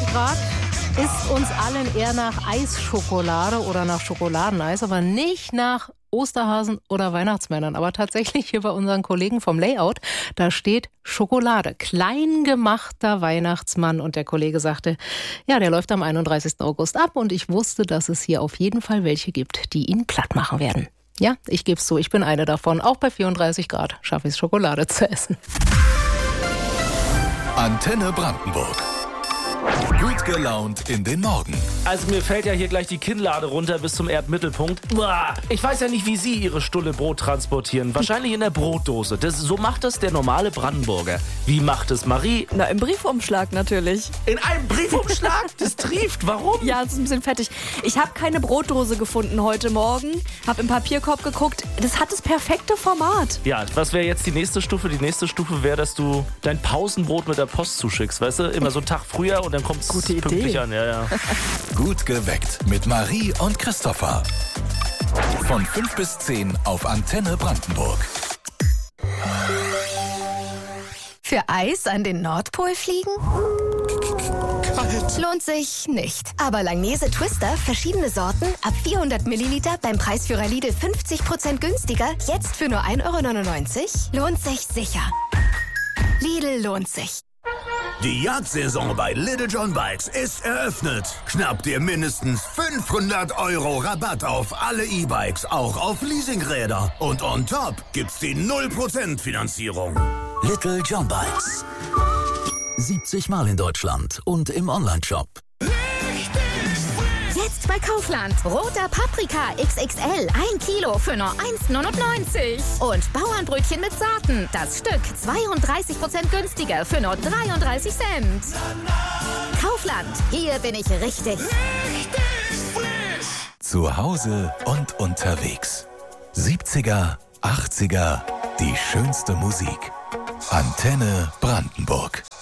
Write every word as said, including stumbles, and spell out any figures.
Grad ist uns allen eher nach Eisschokolade oder nach Schokoladeneis, aber nicht nach Osterhasen oder Weihnachtsmännern. Aber tatsächlich hier bei unseren Kollegen vom Layout, da steht Schokolade. Klein gemachter Weihnachtsmann. Und der Kollege sagte, ja, der läuft am einunddreißigsten August ab. Und ich wusste, dass es hier auf jeden Fall welche gibt, die ihn platt machen werden. Ja, ich gebe es zu, ich bin eine davon. Auch bei vierunddreißig Grad schaffe ich es, Schokolade zu essen. Antenne Brandenburg. Gut gelaunt in den Morgen. Also mir fällt ja hier gleich die Kinnlade runter bis zum Erdmittelpunkt. Ich weiß ja nicht, wie Sie Ihre Stulle Brot transportieren. Wahrscheinlich in der Brotdose. Das, so macht das der normale Brandenburger. Wie macht es Marie? Na, im Briefumschlag natürlich. In einem Briefumschlag? Das trieft. Warum? Ja, das ist ein bisschen fettig. Ich habe keine Brotdose gefunden heute Morgen. Habe im Papierkorb geguckt. Das hat das perfekte Format. Ja, was wäre jetzt die nächste Stufe? Die nächste Stufe wäre, dass du dein Pausenbrot mit der Post zuschickst. Weißt du, immer so einen Tag früher und dann kommt es pünktlich an. Ja, ja. Gut geweckt mit Marie und Christopher. Von fünf bis zehn auf Antenne Brandenburg. Für Eis an den Nordpol fliegen? Lohnt sich nicht. Aber Langnese Twister, verschiedene Sorten, ab vierhundert Milliliter beim Preisführer Lidl fünfzig Prozent günstiger, jetzt für nur ein Euro neunundneunzig, lohnt sich sicher. Lidl lohnt sich. Die Jagdsaison bei Little John Bikes ist eröffnet. Schnapp dir mindestens fünfhundert Euro Rabatt auf alle E-Bikes, auch auf Leasingräder. Und on top gibt's die null Prozent Finanzierung. Little John Bikes. siebzig Mal in Deutschland und im Onlineshop. Jetzt bei Kaufland. Roter Paprika X X L. Ein Kilo für nur eins neunundneunzig. Und Bauernbrötchen mit Saaten. Das Stück zweiunddreißig Prozent günstiger für nur dreiunddreißig Cent. Kaufland. Hier bin ich richtig. Zu Hause und unterwegs. siebziger, achtziger, die schönste Musik. Antenne Brandenburg.